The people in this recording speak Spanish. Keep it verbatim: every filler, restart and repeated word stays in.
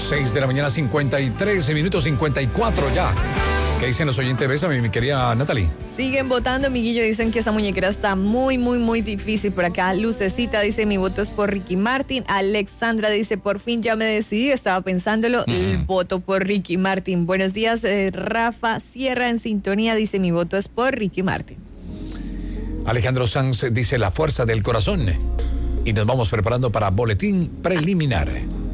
seis de la mañana, cincuenta y tres minutos, cincuenta y cuatro ya. ¿Qué dicen los oyentes? Bésame, mi querida Natalie. Siguen votando, Miguillo, dicen que esa muñequera está muy, muy, muy difícil por acá. Lucecita dice, mi voto es por Ricky Martin. Alexandra dice, por fin ya me decidí, estaba pensándolo, mm. el voto por Ricky Martin. Buenos días, eh, Rafa Sierra en sintonía, dice, mi voto es por Ricky Martin. Alejandro Sanz dice, la fuerza del corazón. Y nos vamos preparando para boletín preliminar.